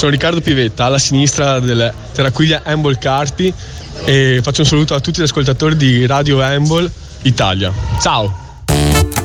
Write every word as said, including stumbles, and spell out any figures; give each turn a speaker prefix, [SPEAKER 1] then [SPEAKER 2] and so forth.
[SPEAKER 1] sono Riccardo Pivetta, alla sinistra del Terraquiglia Handball Carpi, e faccio un saluto a tutti gli ascoltatori di Radio Handball Italia. Ciao!